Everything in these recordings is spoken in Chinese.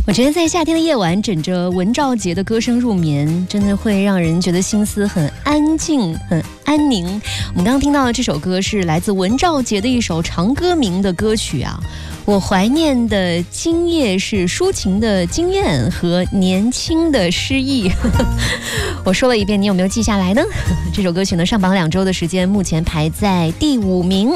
我觉得在夏天的夜晚，枕着文兆杰的歌声入眠，真的会让人觉得心思很安静、很安宁。我们刚刚听到的这首歌是来自文兆杰的一首长歌名的歌曲啊。我怀念的今夜是抒情的经验和年轻的诗意。我说了一遍，你有没有记下来呢？这首歌曲呢，上榜2周的时间，目前排在第5名。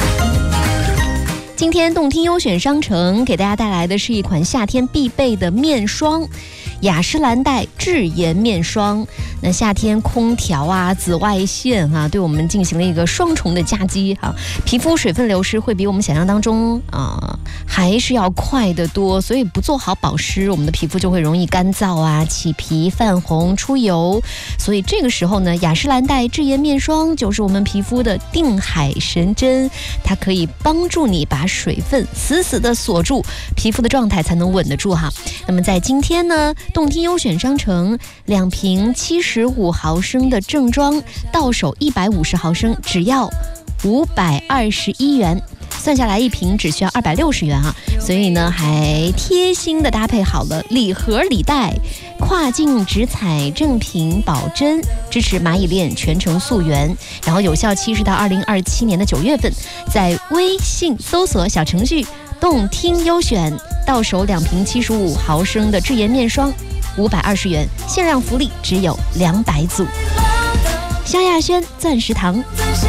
今天动听优选商城给大家带来的是一款夏天必备的面霜，雅诗兰黛智妍面霜。那夏天空调啊、紫外线啊，对我们进行了一个双重的夹击哈，皮肤水分流失会比我们想象当中还是要快得多，所以不做好保湿，我们的皮肤就会容易干燥啊、起皮、泛红、出油。所以这个时候呢，雅诗兰黛智妍面霜就是我们皮肤的定海神针，它可以帮助你把水分死死的锁住，皮肤的状态才能稳得住哈。那么在今天呢，动听优选商城2瓶75毫升的正装，到手150毫升，只要521元。算下来一瓶只需要260元啊，所以呢还贴心的搭配好了礼盒礼袋，跨境直采正品保真，支持蚂蚁链全程溯源，然后有效期是到2027年的9月份。在微信搜索小程序动听优选，到手2瓶75毫升的智妍面霜520元，限量福利只有200组。萧亚轩钻石堂。